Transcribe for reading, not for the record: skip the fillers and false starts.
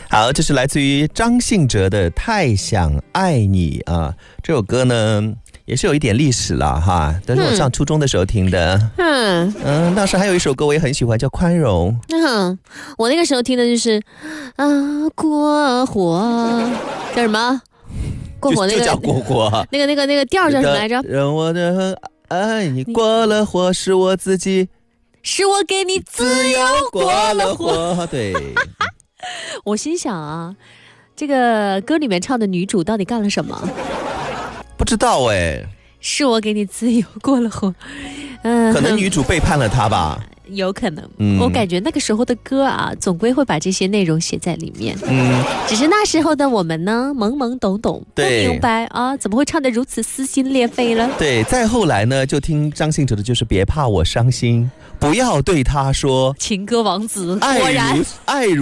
好，这是来自于张信哲的《太想爱你》啊，这首歌呢也是有一点历史了哈，但是我上初中的时候听的。那时还有一首歌我也很喜欢，叫《宽容》。 我那个时候听的就是过火，叫什么？过火那个就叫过火。 那个调叫什么来着？ 让我的爱你过了火，是我自己， 是我给你自由过了火。对。 我心想啊，这个歌里面唱的女主到底干了什么？ 不知道哎。 是我给你自由过了火。 可能女主背叛了他吧。 有可能。我感觉那个时候的歌啊，总归会把这些内容写在里面。只是那时候的我们呢，懵懵懂懂，不明白啊，怎么会唱得如此撕心裂肺了？ 对，再后来呢，就听张信哲的就是别怕我伤心，不要对他说情歌王子， 爱如